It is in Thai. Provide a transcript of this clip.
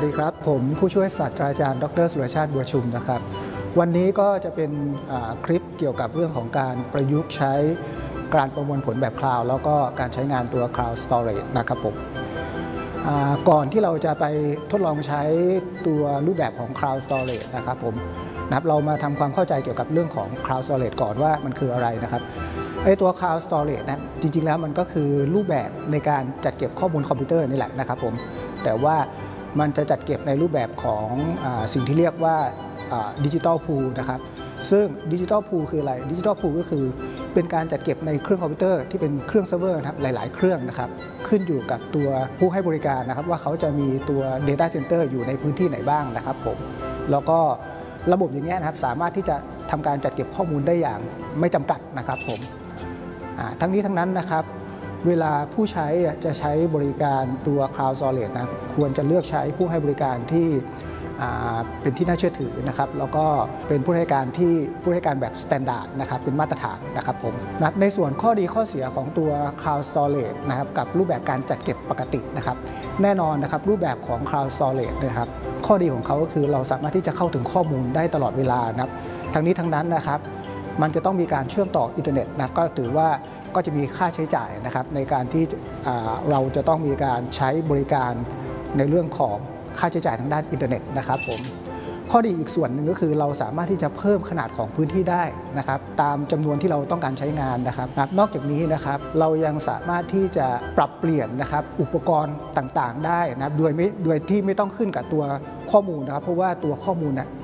วัสดีครับผมผู้ช่วยศาสตราจารย์ดรสุรชาติบัวชุมนะครับวันนี้ก็จะเป็นคลิปเกี่ยวกับเรื่องของการประยุกต์ใช้การประมวลผลแบบคลาวด์แล้วก็การใช้งานตัว Cloud Storage นะครับผมก่อนที่เราจะไปทดลองใช้ตัวรูปแบบของ Cloud Storage นะครับผมเรามาทำความเข้าใจเกี่ยวกับเรื่องของ Cloud Storage ก่อนว่ามันคืออะไรนะครับตัว Cloud Storage นะจริงๆแล้วมันก็คือรูปแบบในการจัดเก็บข้อมูลคอมพิวเตอร์นี่แหละนะครับผมแต่ว่ามันจะจัดเก็บในรูปแบบของสิ่งที่เรียกว่าดิจิทัลพูลนะครับซึ่งดิจิทัลพูลคืออะไรดิจิทัลพูลก็คือเป็นการจัดเก็บในเครื่องคอมพิวเตอร์ที่เป็นเครื่องเซิร์ฟเวอร์นะครับหลายๆเครื่องนะครับขึ้นอยู่กับตัวผู้ให้บริการนะครับว่าเขาจะมีตัว Data Center อยู่ในพื้นที่ไหนบ้างนะครับผมแล้วก็ระบบอย่างนี้นะครับสามารถที่จะทำการจัดเก็บข้อมูลได้อย่างไม่จำกัดนะครับผมทั้งนี้ทั้งนั้นนะครับเวลาผู้ใช้จะใช้บริการตัว Cloud Storage นะควรจะเลือกใช้ผู้ให้บริการที่เป็นที่น่าเชื่อถือนะครับแล้วก็เป็นผู้ให้การแบบ Standard นะครับเป็นมาตรฐานนะครับผมในส่วนข้อดีข้อเสียของตัว Cloud Storage นะครับกับรูปแบบการจัดเก็บปกตินะครับแน่นอนนะครับรูปแบบของ Cloud Storage นะครับข้อดีของเขาก็คือเราสามารถที่จะเข้าถึงข้อมูลได้ตลอดเวลานะครับทั้งนี้ทั้งนั้นนะครับมันจะต้องมีการเชื่อมต่ออินเทอร์เน็ตนะก็ถือว่าก็จะมีค่าใช้จ่ายนะครับในการที่เราจะต้องมีการใช้บริการในเรื่องของค่าใช้จ่ายทางด้านอินเทอร์เน็ตนะครับผมข้อดีอีกส่วนหนึ่งก็คือเราสามารถที่จะเพิ่มขนาดของพื้นที่ได้นะครับตามจำนวนที่เราต้องการใช้งานนะครับนอกจากนี้นะครับเรายังสามารถที่จะปรับเปลี่ยนนะครับอุปกรณ์ต่างๆได้นะครับโดยที่ไม่ต้องขึ้นกับตัวข้อมูลนะครับเพราะว่าตัวข้อมูล